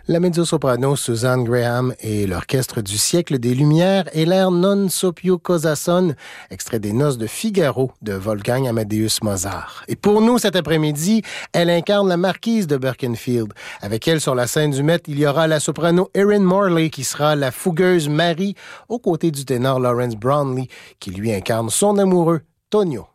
La mezzo-soprano Susan Graham et l'orchestre du siècle des Lumières et l'air Non so più cosa son, extrait des Noces de Figaro de Wolfgang Amadeus Mozart. Et pour nous, cet après-midi, elle incarne la marquise de Berkenfield. Avec elle sur la scène du Met, il y aura la soprano Erin Morley qui sera la fougueuse Marie, aux côtés du ténor Lawrence Brownlee qui lui incarne son amoureux Tonio.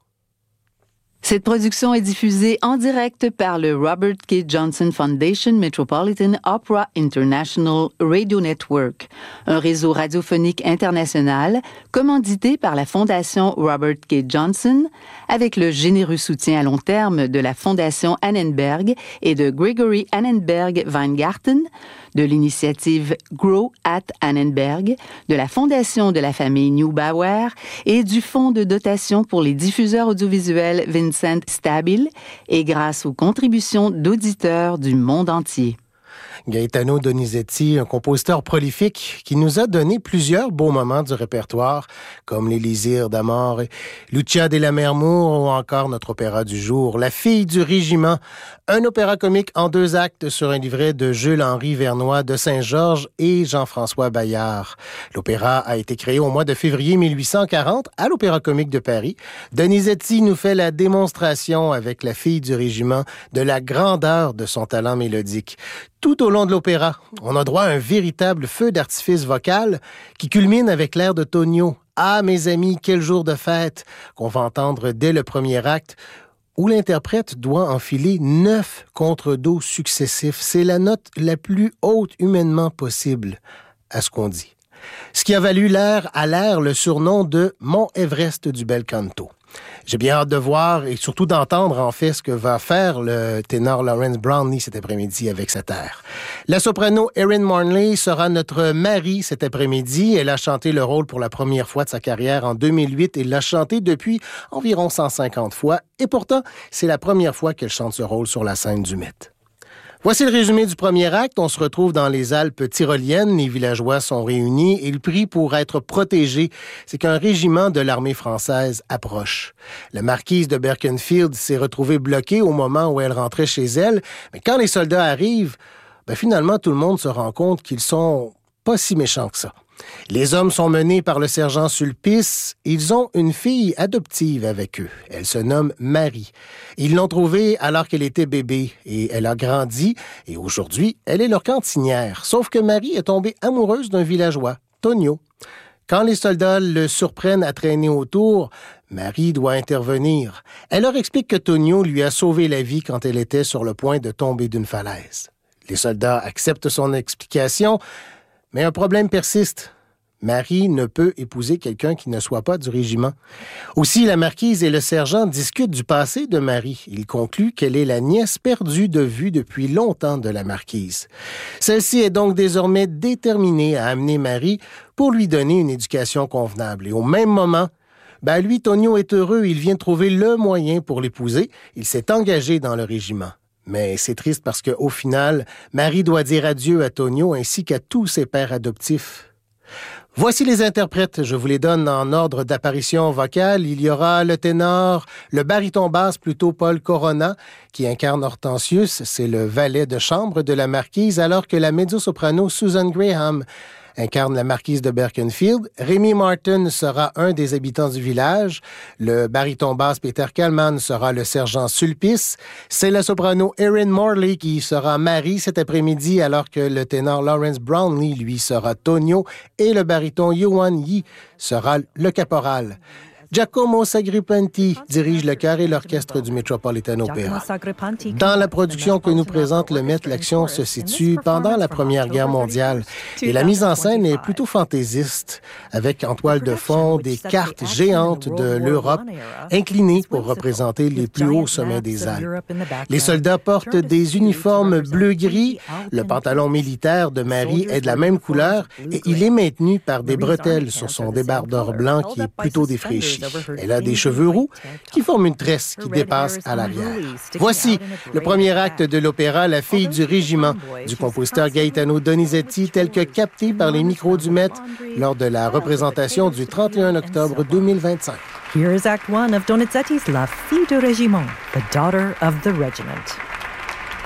Cette production est diffusée en direct par le Robert K. Johnson Foundation Metropolitan Opera International Radio Network, un réseau radiophonique international commandité par la Fondation Robert K. Johnson, avec le généreux soutien à long terme de la Fondation Annenberg et de Gregory Annenberg Weingarten, de l'initiative Grow at Annenberg, de la Fondation de la famille Neubauer et du Fonds de dotation pour les diffuseurs audiovisuels Vincent Stabile, et grâce aux contributions d'auditeurs du monde entier. Gaetano Donizetti, un compositeur prolifique qui nous a donné plusieurs beaux moments du répertoire, comme l'Élysire d'Amore, Lucia della Mermour ou encore notre opéra du jour, La fille du régiment, un opéra comique en 2 actes sur un livret de Jules-Henri Vernois de Saint-Georges et Jean-François Bayard. L'opéra a été créé au mois de février 1840 à l'Opéra comique de Paris. Donizetti nous fait la démonstration avec La fille du régiment de la grandeur de son talent mélodique. Tout au long de l'opéra, on a droit à un véritable feu d'artifice vocal qui culmine avec l'air de Tonio. « Ah, mes amis, quel jour de fête » qu'on va entendre dès le premier acte, où l'interprète doit enfiler 9 contre-dos successifs. C'est la note la plus haute humainement possible, à ce qu'on dit. Ce qui a valu à l'air le surnom de Mont Everest du bel canto. J'ai bien hâte de voir et surtout d'entendre en fait ce que va faire le ténor Lawrence Brownlee cet après-midi avec cet air. La soprano Erin Morley sera notre Marie cet après-midi. Elle a chanté le rôle pour la première fois de sa carrière en 2008 et l'a chanté depuis environ 150 fois. Et pourtant, c'est la première fois qu'elle chante ce rôle sur la scène du Met. Voici le résumé du premier acte. On se retrouve dans les Alpes tyroliennes. Les villageois sont réunis et ils prient pour être protégés. C'est qu'un régiment de l'armée française approche. La marquise de Berkenfield s'est retrouvée bloquée au moment où elle rentrait chez elle. Mais quand les soldats arrivent, finalement, tout le monde se rend compte qu'ils sont pas si méchants que ça. Les hommes sont menés par le sergent Sulpice. Ils ont une fille adoptive avec eux. Elle se nomme Marie. Ils l'ont trouvée alors qu'elle était bébé et elle a grandi. Et aujourd'hui, elle est leur cantinière. Sauf que Marie est tombée amoureuse d'un villageois, Tonio. Quand les soldats le surprennent à traîner autour, Marie doit intervenir. Elle leur explique que Tonio lui a sauvé la vie quand elle était sur le point de tomber d'une falaise. Les soldats acceptent son explication, mais un problème persiste. Marie ne peut épouser quelqu'un qui ne soit pas du régiment. Aussi, la marquise et le sergent discutent du passé de Marie. Ils concluent qu'elle est la nièce perdue de vue depuis longtemps de la marquise. Celle-ci est donc désormais déterminée à amener Marie pour lui donner une éducation convenable. Et au même moment, lui, Tonio est heureux. Il vient trouver le moyen pour l'épouser. Il s'est engagé dans le régiment. Mais c'est triste parce qu'au final, Marie doit dire adieu à Tonio ainsi qu'à tous ses pères adoptifs. Voici les interprètes, je vous les donne en ordre d'apparition vocale. Il y aura le ténor, le baryton basse plutôt Paul Corona, qui incarne Hortensius, c'est le valet de chambre de la marquise, alors que la mezzo-soprano Susan Graham incarne la marquise de Berkenfield. Rémi Martin sera un des habitants du village. Le baryton basse Peter Kallman sera le sergent Sulpice. C'est la soprano Erin Morley qui sera Marie cet après-midi, alors que le ténor Lawrence Brownlee, lui, sera Tonio et le baryton Yuan Yi sera le caporal. Giacomo Sagrippanti dirige le chœur et l'orchestre du Metropolitan Opera. Dans la production que nous présente le Met, l'action se situe pendant la Première Guerre mondiale et la mise en scène est plutôt fantaisiste, avec en toile de fond des cartes géantes de l'Europe inclinées pour représenter les plus hauts sommets des Alpes. Les soldats portent des uniformes bleu-gris, le pantalon militaire de Marie est de la même couleur et il est maintenu par des bretelles sur son débardeur blanc qui est plutôt défraîchi. Elle a des cheveux roux qui forment une tresse qui dépasse à l'arrière. Voici le premier acte de l'opéra La fille du régiment du compositeur Gaetano Donizetti, tel que capté par les micros du Met lors de la représentation du 31 octobre 2025. Here is Act 1 of Donizetti's La fille du régiment, the daughter of the regiment.